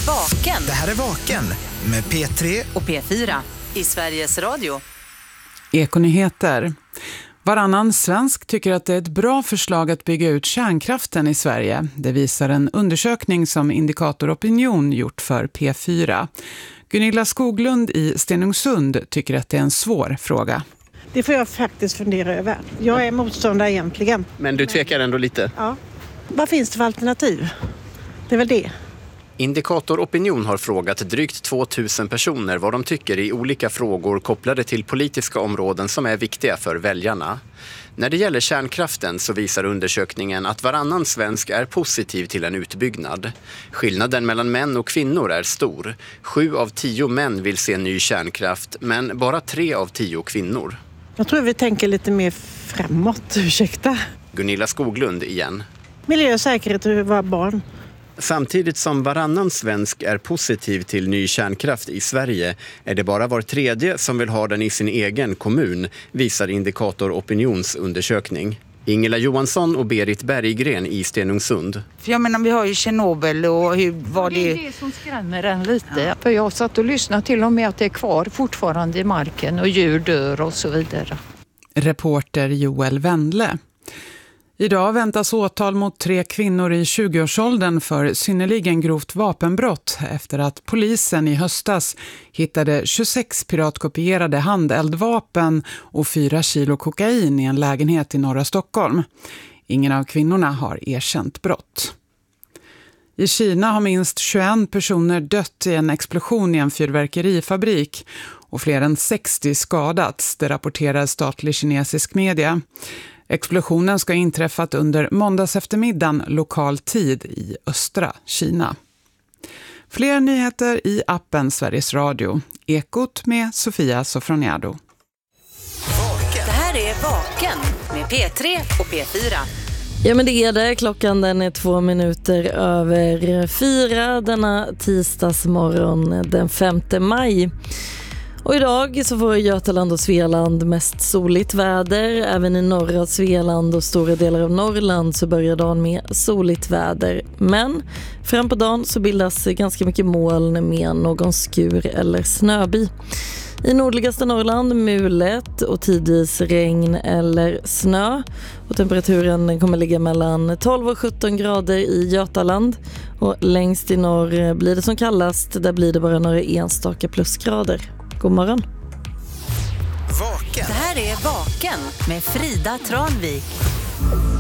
Vaken. Det här är Vaken med P3 och P4 i Sveriges Radio. Ekonyheter. Varannan svensk tycker att det är ett bra förslag att bygga ut kärnkraften i Sverige. Det visar en undersökning som Indikator Opinion gjort för P4. Gunilla Skoglund i Stenungsund tycker att det är en svår fråga. Det får jag faktiskt fundera över. Jag är motståndare egentligen. Men du tvekar ändå lite? Ja. Vad finns det för alternativ? Det är väl det. Indikator Opinion har frågat drygt 2000 personer vad de tycker i olika frågor kopplade till politiska områden som är viktiga för väljarna. När det gäller kärnkraften så visar undersökningen att varannan svensk är positiv till en utbyggnad. Skillnaden mellan män och kvinnor är stor. 7 av 10 män vill se ny kärnkraft, men bara 3 av 10 kvinnor. Jag tror vi tänker lite mer framåt, ursäkta. Gunilla Skoglund igen. Miljö och säkerhet för våra barn. Samtidigt som varannan svensk är positiv till ny kärnkraft i Sverige är det bara var tredje som vill ha den i sin egen kommun, visar Indikator Opinionsundersökning. Ingela Johansson och Berit Berggren i Stenungsund. För jag menar, vi har ju Tjernobyl och hur var det... Det är det som skrämmer en lite. Ja. För jag satt och lyssnade till och med att det är kvar fortfarande i marken och djur dör och så vidare. Reporter Joel Wendle. Idag väntas åtal mot 3 kvinnor i 20-årsåldern för synnerligen grovt vapenbrott efter att polisen i höstas hittade 26 piratkopierade handeldvapen och 4 kilo kokain i en lägenhet i norra Stockholm. Ingen av kvinnorna har erkänt brott. I Kina har minst 21 personer dött i en explosion i en fyrverkerifabrik och fler än 60 skadats, det rapporterar statlig kinesisk media. Explosionen ska ha inträffat under måndags eftermiddagen lokal tid i östra Kina. Fler nyheter i appen Sveriges Radio. Ekot med Sofia Sofroniado. Det här är Vaken med P3 och P4. Ja, men det är det. Klockan den är 2 minuter över 4 denna tisdagsmorgon den 5 maj. Och idag så får Götaland och Svealand mest soligt väder. Även i norra Svealand och stora delar av Norrland så börjar dagen med soligt väder. Men fram på dagen så bildas ganska mycket moln med någon skur eller snöby. I nordligaste Norrland mulet och tidvis regn eller snö. Och temperaturen kommer ligga mellan 12 och 17 grader i Götaland. Och längst i norr blir det som kallast. Där blir det bara några enstaka plusgrader. God morgon. Vaken. Det här är Vaken med Frida Tranvik.